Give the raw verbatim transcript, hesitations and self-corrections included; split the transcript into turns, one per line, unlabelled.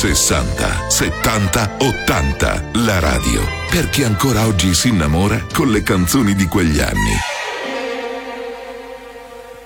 sessanta, settanta, ottanta. La radio. Per chi ancora oggi si innamora con le canzoni di quegli anni.